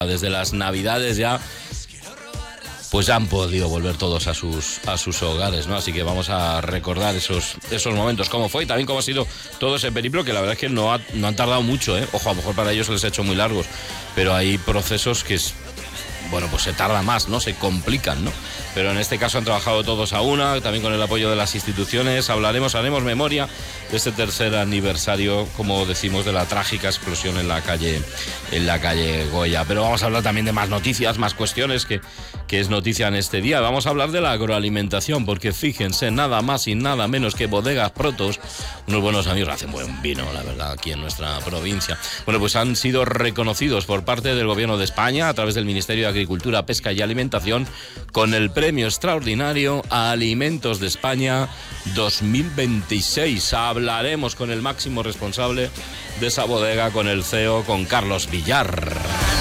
Desde las Navidades ya, pues han podido volver todos a sus hogares, ¿no? Así que vamos a recordar esos momentos, cómo fue y también cómo ha sido todo ese periplo, que la verdad es que no han tardado mucho, ¿eh? Ojo, a lo mejor para ellos se les ha hecho muy largos, pero hay procesos que pues se tarda más, ¿no? Se complican, ¿no? Pero en este caso han trabajado todos a una, también con el apoyo de las instituciones. Haremos memoria de este tercer aniversario, como decimos, de la trágica explosión en la calle Goya. Pero vamos a hablar también de más noticias, más cuestiones que es noticia en este día. Vamos a hablar de la agroalimentación, porque fíjense, nada más y nada menos que Bodegas Protos, unos buenos amigos, hacen buen vino, la verdad, aquí en nuestra provincia. Bueno, pues han sido reconocidos por parte del Gobierno de España, a través del Ministerio de Agricultura, Pesca y Alimentación, con el Premio Extraordinario a Alimentos de España 2026. Hablaremos con el máximo responsable de esa bodega, con el CEO, con Carlos Villar.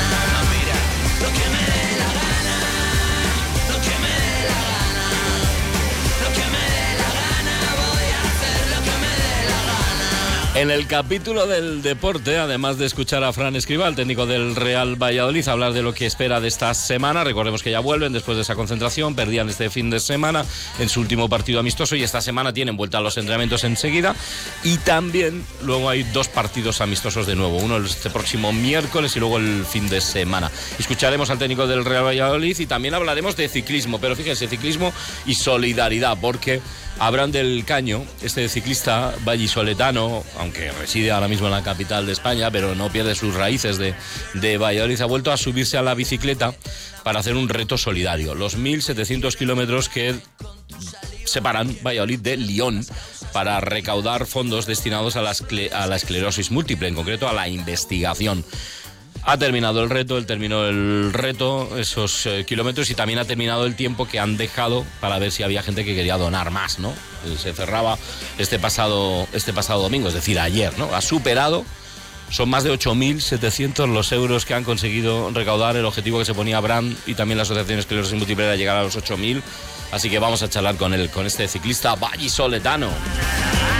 En el capítulo del deporte, además de escuchar a Fran Escribá, técnico del Real Valladolid, hablar de lo que espera de esta semana. Recordemos que ya vuelven después de esa concentración, perdían este fin de semana en su último partido amistoso y esta semana tienen vuelta a los entrenamientos enseguida. Y también luego hay 2 partidos amistosos de nuevo, uno este próximo miércoles y luego el fin de semana. Escucharemos al técnico del Real Valladolid y también hablaremos de ciclismo, pero fíjense, ciclismo y solidaridad, porque Abraham del Caño, este ciclista vallisoletano, aunque reside ahora mismo en la capital de España, pero no pierde sus raíces de Valladolid, ha vuelto a subirse a la bicicleta para hacer un reto solidario. Los 1.700 kilómetros que separan Valladolid de Lyon, para recaudar fondos destinados a la esclerosis múltiple, en concreto a la investigación. Ha terminado el reto, él terminó el reto, esos kilómetros, y también ha terminado el tiempo que han dejado para ver si había gente que quería donar más, ¿no? Se cerraba este pasado domingo, es decir, ayer, ¿no? Ha superado, son más de 8.700 los euros que han conseguido recaudar. El objetivo que se ponía Abraham y también la Asociación Esclerosis Múltiple era llegar a los 8.000, así que vamos a charlar con él, con este ciclista vallisoletano.